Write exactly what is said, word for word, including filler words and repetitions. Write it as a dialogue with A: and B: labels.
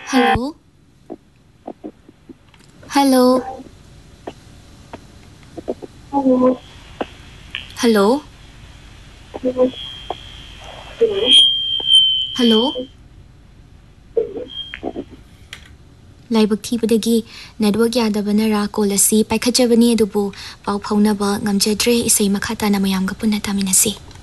A: Hello? Hello? Hello? Hello? Laibak thibadagi network yadabanara call asi paikhatjabani adubu pau phaunaba ngamjadre isai makha tana mayamga punna taminasi.